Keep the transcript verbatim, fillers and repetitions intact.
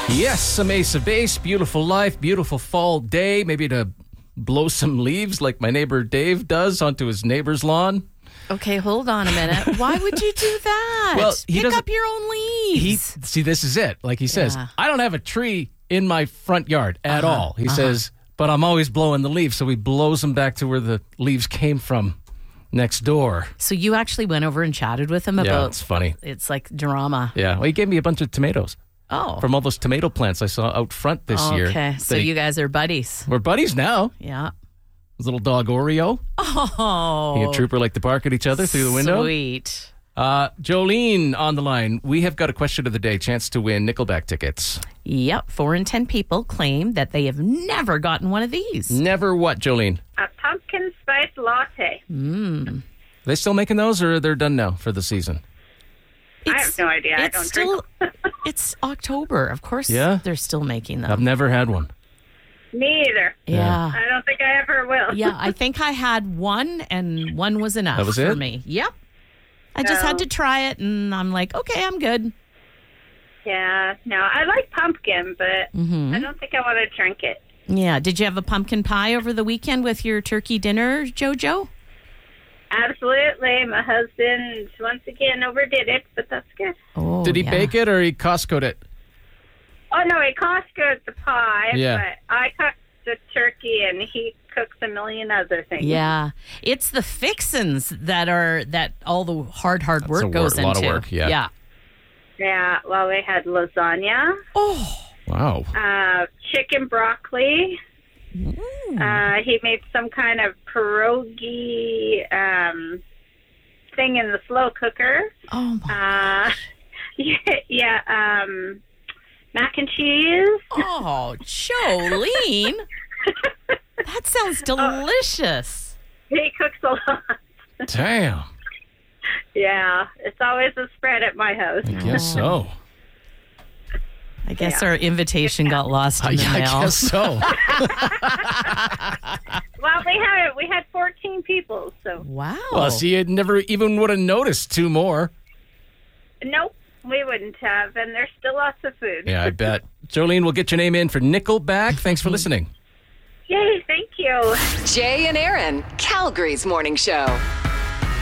Yes, some Ace of Base, beautiful life, beautiful fall day, maybe to blow some leaves like my neighbor Dave does onto his neighbor's lawn. Okay, hold on a minute. Why would you do that? Well, he Pick doesn't- up your own He leaves. See, this is it. Like he says, Yeah. I don't have a tree in my front yard at Uh-huh, all. He uh-huh. says, but I'm always blowing the leaves. So he blows them back to where the leaves came from next door. So you actually went over and chatted with him Yeah, about... it's funny. It's like drama. Yeah, well, he gave me a bunch of tomatoes Oh. from all those tomato plants I saw out front this year. Okay, so that he- you guys are buddies. We're buddies now. Yeah. His little dog Oreo. Oh. He and Trooper like to bark at each other through the window. Sweet. Uh, Jolene on the line. We have got a question of the day. Chance to win Nickelback tickets. Yep, four in ten people claim that they have never gotten one of these. Never what, Jolene? A pumpkin spice latte. Mm. Are they still making those or they're done now for the season? I have no idea. I It's don't still, drink. it's October. Of course Yeah? they're still making them. I've never had one. Me either. yeah. I don't think I ever will. Yeah, I think I had one, and one was enough That was for it? me. Yep. I just No. had to try it, and I'm like, okay, I'm good. Yeah, no, I like pumpkin, but Mm-hmm. I don't think I want to drink it. Yeah. Did you have a pumpkin pie over the weekend with your turkey dinner, JoJo? Absolutely. My husband, once again, overdid it, but that's good. Oh, Did he yeah. bake it or he Costco'd it? Oh, no, he Costco's the pie, Yeah. but I cooked the turkey, and he cooks a million other things. Yeah, it's the fixins that are that all the hard, hard That's work a wor- goes lot of into. work, yeah. Yeah. Yeah, well, we had lasagna, Oh. Wow. uh, chicken broccoli. Uh, he made some kind of pierogi um, thing in the slow cooker. Oh my. Uh, yeah, yeah um, mac and cheese. Oh, Jolene, that sounds delicious. He cooks a lot. Damn. Yeah, it's always a spread at my house. I guess so. I guess Yeah. our invitation got lost in I, the I mail. guess so. Well, we had we had fourteen people, so Wow. Well, see, you never even would have noticed two more. nope, we wouldn't have. And there's still lots of food. Yeah, I bet. Jolene, we'll get your name in for Nickelback. Thanks for listening. Yay! Thank you. Jay and Aaron, Calgary's morning show.